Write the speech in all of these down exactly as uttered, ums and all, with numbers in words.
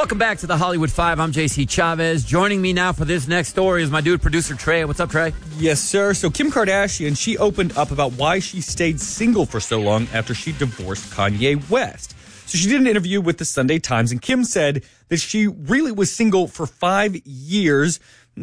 Welcome back to the Hollywood Five. I'm J C Chavez. Joining me now for this next story is my dude, producer Trey. What's up, Trey? Yes, sir. So Kim Kardashian, she opened up about why she stayed single for so long after she divorced Kanye West. So she did an interview with the Sunday Times, and Kim said that she really was single for five years.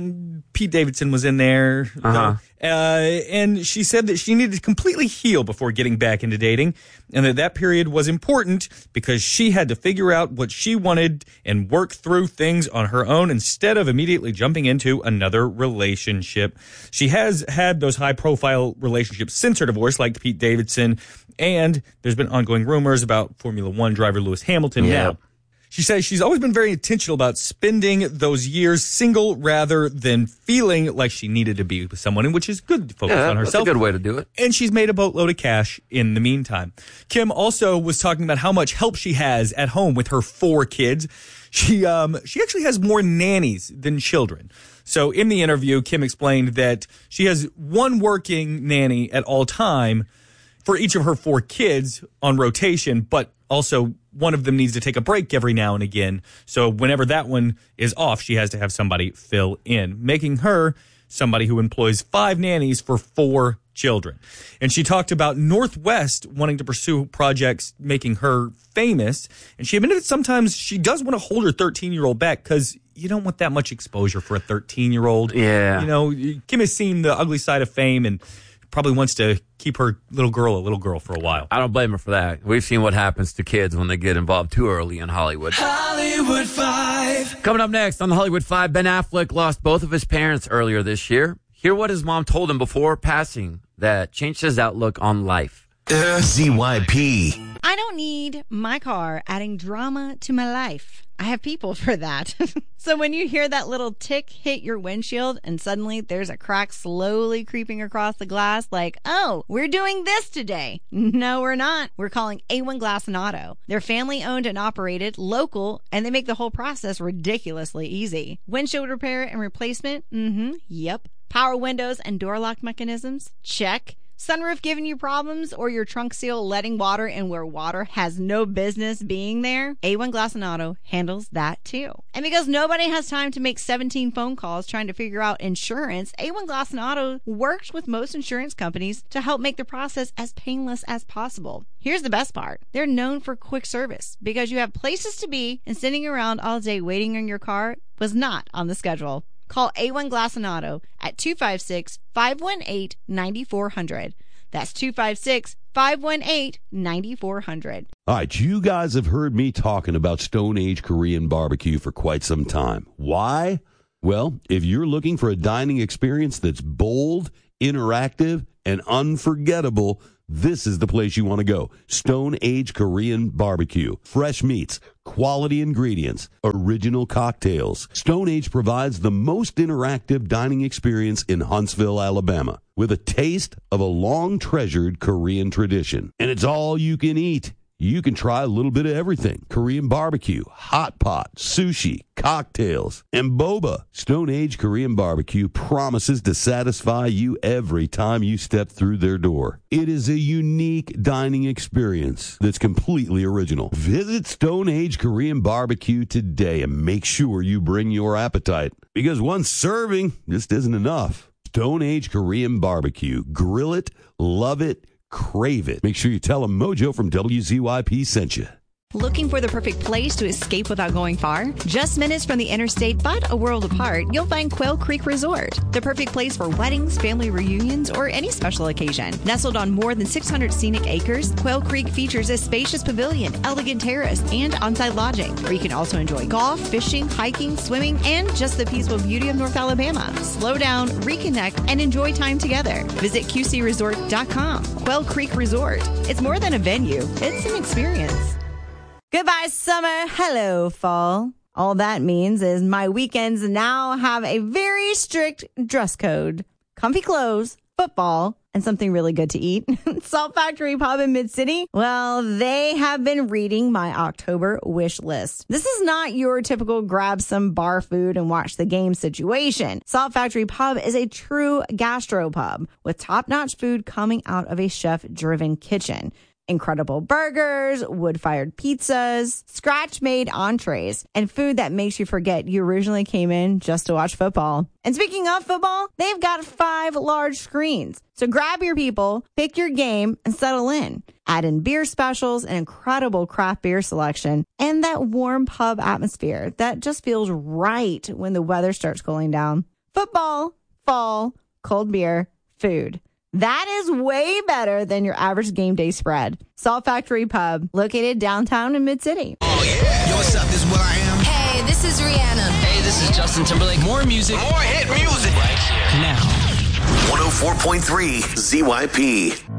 Pete Davidson was in there. Uh-huh. Uh, and she said that she needed to completely heal before getting back into dating, and that that period was important because she had to figure out what she wanted and work through things on her own instead of immediately jumping into another relationship. She has had those high-profile relationships since her divorce, like Pete Davidson, and there's been ongoing rumors about Formula One driver Lewis Hamilton. Yeah. Now, she says she's always been very intentional about spending those years single rather than feeling like she needed to be with someone, which is good to focus Yeah, on herself. that's a good way to do it. And she's made a boatload of cash in the meantime. Kim also was talking about how much help she has at home with her four kids. She um she actually has more nannies than children. So in the interview, Kim explained that she has one working nanny at all time for each of her four kids on rotation, but also one of them needs to take a break every now and again. So whenever that one is off, she has to have somebody fill in, making her somebody who employs five nannies for four children. And she talked about Northwest wanting to pursue projects making her famous. And she admitted that sometimes she does want to hold her thirteen-year-old back because you don't want that much exposure for a thirteen-year-old. Yeah. You know, Kim has seen the ugly side of fame and probably wants to keep her little girl a little girl for a while. I don't blame her for that. We've seen what happens to kids when they get involved too early in Hollywood. Hollywood Five. Coming up next on the Hollywood Five, Ben Affleck lost both of his parents earlier this year. Hear what his mom told him before passing that changed his outlook on life. Z Y P. I don't need my car adding drama to my life. I have people for that. So when you hear that little tick hit your windshield and suddenly there's a crack slowly creeping across the glass like, oh, we're doing this today. No, we're not. We're calling A one Glass and Auto. They're family owned and operated, local, and they make the whole process ridiculously easy. Windshield repair and replacement? Mm-hmm. Yep. Power windows and door lock mechanisms? Check. Sunroof giving you problems or your trunk seal letting water in where water has no business being there? A one Glass and Auto handles that too. And because nobody has time to make seventeen phone calls trying to figure out insurance, A one Glass and Auto works with most insurance companies to help make the process as painless as possible. Here's the best part. They're known for quick service because you have places to be, and sitting around all day waiting on your car was not on the schedule. Call A one Glass and Auto at two five six, five one eight, nine four zero zero. That's two five six, five one eight, nine four zero zero. All right, you guys have heard me talking about Stone Age Korean barbecue for quite some time. Why? Well, if you're looking for a dining experience that's bold, interactive, and unforgettable, this is the place you want to go. Stone Age Korean Barbecue. Fresh meats, quality ingredients, original cocktails. Stone Age provides the most interactive dining experience in Huntsville, Alabama, with a taste of a long-treasured Korean tradition. And it's all you can eat. You can try a little bit of everything. Korean barbecue, hot pot, sushi, cocktails, and boba. Stone Age Korean Barbecue promises to satisfy you every time you step through their door. It is a unique dining experience that's completely original. Visit Stone Age Korean Barbecue today and make sure you bring your appetite, because one serving just isn't enough. Stone Age Korean Barbecue. Grill it, love it, crave it. Make sure you tell them Mojo from W Z Y P sent you. Looking for the perfect place to escape without going far? Just minutes from the interstate, but a world apart, you'll find Quail Creek Resort. The perfect place for weddings, family reunions, or any special occasion. Nestled on more than six hundred scenic acres, Quail Creek features a spacious pavilion, elegant terrace, and on-site lodging, where you can also enjoy golf, fishing, hiking, swimming, and just the peaceful beauty of North Alabama. Slow down, reconnect, and enjoy time together. Visit Q C resort dot com. Quail Creek Resort. It's more than a venue. It's an experience. Goodbye, summer. Hello, fall. All that means is my weekends now have a very strict dress code. Comfy clothes, football, and something really good to eat. Salt Factory Pub in Mid-City. Well, they have been reading my October wish list. This is not your typical grab some bar food and watch the game situation. Salt Factory Pub is a true gastropub with top-notch food coming out of a chef-driven kitchen. incredible burgers, wood-fired pizzas, scratch-made entrees, and food that makes you forget you originally came in just to watch football. And speaking of football, they've got five large screens. So grab your people, pick your game, and settle in. Add in beer specials, an incredible craft beer selection, and that warm pub atmosphere that just feels right when the weather starts cooling down. Football, fall, cold beer, food. That is way better than your average game day spread. Salt Factory Pub, located downtown in Mid-City. Oh, yeah. Yo, what's up? This is Will I Am. Hey, this is Rihanna. Hey, this is Justin Timberlake. More music. More hit music. Right here. Now. one oh four point three Z Y P.